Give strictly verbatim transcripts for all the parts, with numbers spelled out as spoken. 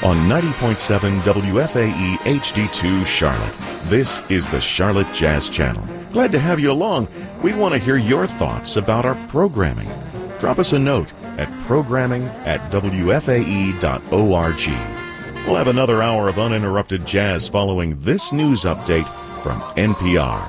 on ninety point seven W F A E H D two Charlotte. This is the Charlotte Jazz Channel. Glad to have you along. We want to hear your thoughts about our programming. Drop us a note at programming at W F A E dot org. We'll have another hour of uninterrupted jazz following this news update from N P R.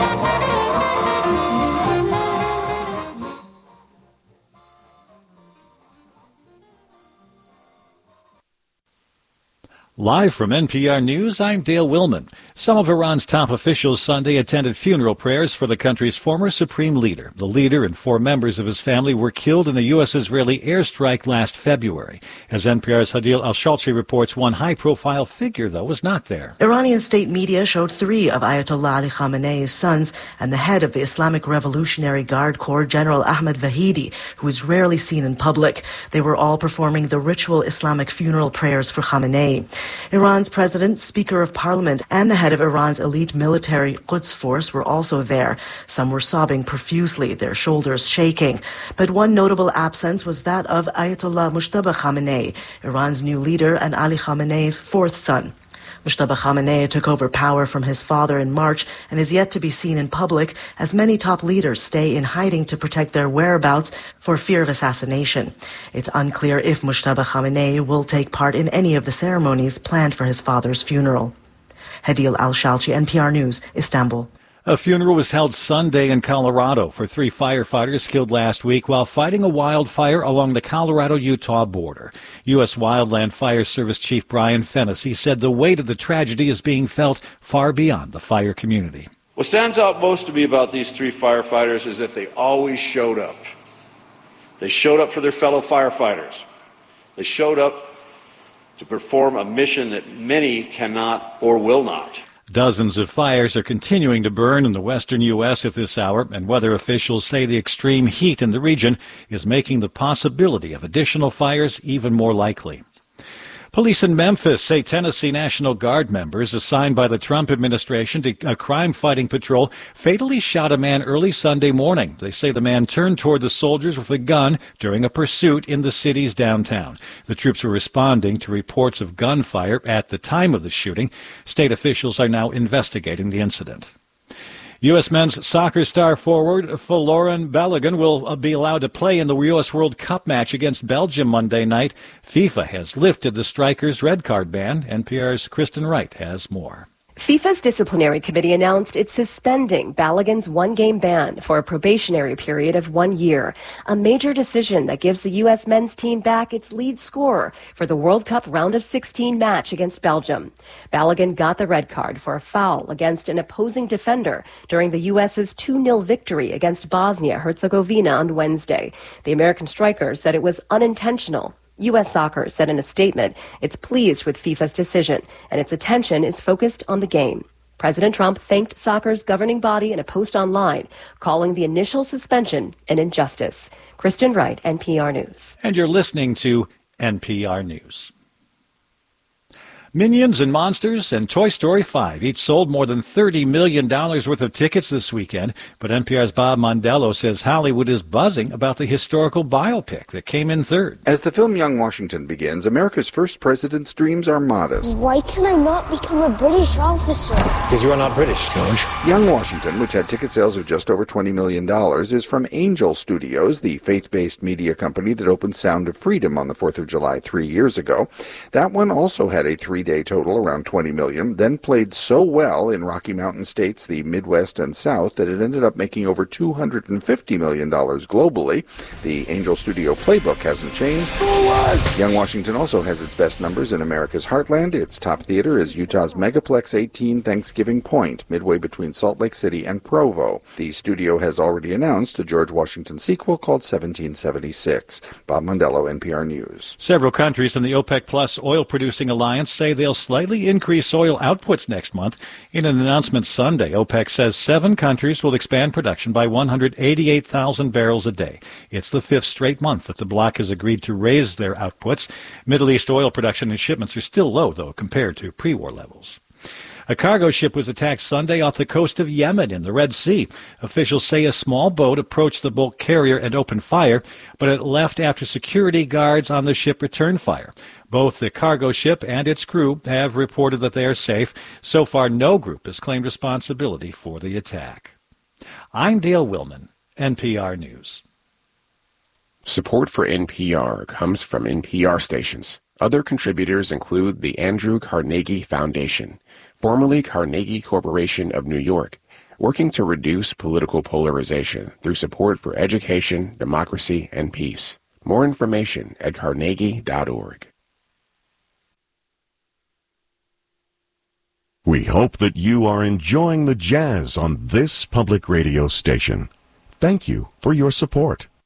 Live from N P R News, I'm Dale Willman. Some of Iran's top officials Sunday attended funeral prayers for the country's former supreme leader. The leader and four members of his family were killed in a U S-Israeli airstrike last February. As N P R's Hadil Al-Shalchi reports, one high-profile figure, though, was not there. Iranian state media showed three of Ayatollah Ali Khamenei's sons and the head of the Islamic Revolutionary Guard Corps, General Ahmed Vahidi, who is rarely seen in public. They were all performing the ritual Islamic funeral prayers for Khamenei. Iran's president, Speaker of Parliament, and the head of Iran's elite military Quds force were also there. Some were sobbing profusely, their shoulders shaking. But one notable absence was that of Ayatollah Mujtaba Khamenei, Iran's new leader and Ali Khamenei's fourth son. Mujtaba Khamenei took over power from his father in March and is yet to be seen in public, as many top leaders stay in hiding to protect their whereabouts for fear of assassination. It's unclear if Mujtaba Khamenei will take part in any of the ceremonies planned for his father's funeral. Hadil Al-Shalchi, N P R News, Istanbul. A funeral was held Sunday in Colorado for three firefighters killed last week while fighting a wildfire along the Colorado-Utah border. U S. Wildland Fire Service Chief Brian Fennessy said the weight of the tragedy is being felt far beyond the fire community. What stands out most to me about these three firefighters is that they always showed up. They showed up for their fellow firefighters. They showed up to perform a mission that many cannot or will not. Dozens of fires are continuing to burn in the western U S at this hour, and weather officials say the extreme heat in the region is making the possibility of additional fires even more likely. Police in Memphis say Tennessee National Guard members assigned by the Trump administration to a crime-fighting patrol fatally shot a man early Sunday morning. They say the man turned toward the soldiers with a gun during a pursuit in the city's downtown. The troops were responding to reports of gunfire at the time of the shooting. State officials are now investigating the incident. U S men's soccer star forward Folarin Balogun will be allowed to play in the U S World Cup match against Belgium Monday night. FIFA has lifted the striker's red card ban. N P R's Kristen Wright has more. FIFA's disciplinary committee announced it's suspending Balogun's one-game ban for a probationary period of one year, a major decision that gives the U S men's team back its lead scorer for the World Cup round of sixteen match against Belgium. Balogun got the red card for a foul against an opposing defender during the U S's two nil victory against Bosnia-Herzegovina on Wednesday. The American striker said it was unintentional. U S Soccer said in a statement it's pleased with FIFA's decision and its attention is focused on the game. President Trump thanked soccer's governing body in a post online, calling the initial suspension an injustice. Kristen Wright, N P R News. And you're listening to N P R News. Minions and Monsters and Toy Story five each sold more than thirty million dollars worth of tickets this weekend, but N P R's Bob Mondello says Hollywood is buzzing about the historical biopic that came in third. As the film Young Washington begins, America's first president's dreams are modest. Why can I not become a British officer? Because you are not British, George. Young Washington, which had ticket sales of just over twenty million dollars, is from Angel Studios, the faith-based media company that opened Sound of Freedom on the fourth of July three years ago. That one also had a three-day total around twenty million dollars, then played so well in Rocky Mountain states, the Midwest and South, that it ended up making over two hundred fifty million dollars globally. The Angel Studio playbook hasn't changed. Forward! Young Washington also has its best numbers in America's heartland. Its top theater is Utah's Megaplex eighteen Thanksgiving Point, midway between Salt Lake City and Provo. The studio has already announced a George Washington sequel called seventeen seventy-six. Bob Mondello, N P R News. Several countries in the OPEC Plus oil-producing alliance say they'll slightly increase oil outputs next month. In an announcement Sunday, OPEC says seven countries will expand production by one hundred eighty-eight thousand barrels a day. It's the fifth straight month that the bloc has agreed to raise their outputs. Middle East oil production and shipments are still low, though, compared to pre-war levels. A cargo ship was attacked Sunday off the coast of Yemen in the Red Sea. Officials say a small boat approached the bulk carrier and opened fire, but it left after security guards on the ship returned fire. Both the cargo ship and its crew have reported that they are safe. So far, no group has claimed responsibility for the attack. I'm Dale Willman, N P R News. Support for N P R comes from N P R stations. Other contributors include the Andrew Carnegie Foundation, formerly Carnegie Corporation of New York, working to reduce political polarization through support for education, democracy, and peace. More information at carnegie dot org. We hope that you are enjoying the jazz on this public radio station. Thank you for your support.